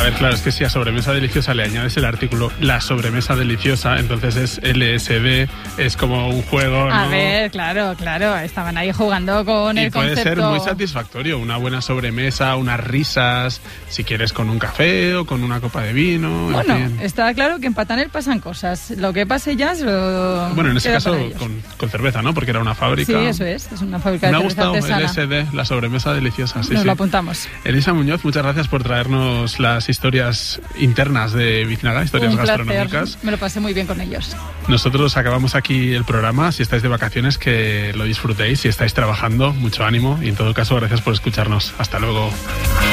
ver, claro, es que si a sobremesa deliciosa le añades el artículo la sobremesa deliciosa, entonces es LSD, es como un juego, ¿no? A ver, claro, estaban ahí jugando con el concepto. Y puede ser muy satisfactorio, una buena sobremesa, unas risas, si quieres con un café o con una copa de vino. Bueno, en fin. está claro que en Patanel pasan cosas. Lo que pase ya se lo... Bueno, en ese queda caso para ellos. con cerveza, ¿no? Porque era una fábrica. Sí, eso es una fábrica de Me ha cerveza gustado artesana. LSD, la sobremesa deliciosa. Sí, Nos sí. lo apuntamos. Elisa Muñoz, muchas gracias por traernos las historias internas de Biznaga, historias Un placer. gastronómicas. Me lo pasé muy bien con ellos. Nosotros acabamos aquí el programa. Si estáis de vacaciones, que lo disfrutéis. Si estáis trabajando, mucho ánimo. Y en todo caso, gracias por escucharnos. Hasta luego.